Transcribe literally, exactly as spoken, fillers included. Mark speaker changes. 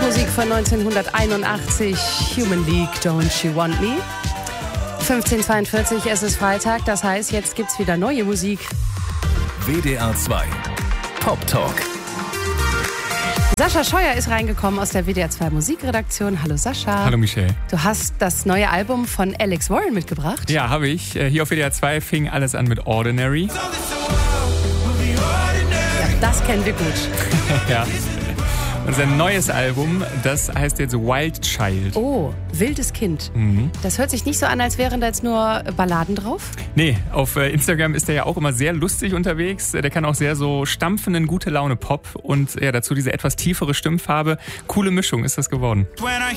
Speaker 1: Musik von neunzehnhunderteinundachtzig, Human League, Don't You Want Me? fünfzehn Uhr zweiundvierzig, es ist Freitag, das heißt, jetzt gibt's wieder neue Musik.
Speaker 2: W D R zwei Pop Talk.
Speaker 1: Sascha Scheuer ist reingekommen aus der W D R zwei Musikredaktion. Hallo Sascha.
Speaker 3: Hallo Michelle.
Speaker 1: Du hast das neue Album von Alex Warren mitgebracht.
Speaker 3: Ja, habe ich. Hier auf W D R zwei fing alles an mit Ordinary.
Speaker 1: Ja, das kennen wir gut.
Speaker 3: Ja. Und sein neues Album, das heißt jetzt Wild Child.
Speaker 1: Oh, wildes Kind.
Speaker 3: Mhm.
Speaker 1: Das hört sich nicht so an, als wären da jetzt nur Balladen drauf.
Speaker 3: Nee, auf Instagram ist er ja auch immer sehr lustig unterwegs. Der kann auch sehr so stampfenden, gute Laune Pop und ja, dazu diese etwas tiefere Stimmfarbe. Coole Mischung ist das geworden.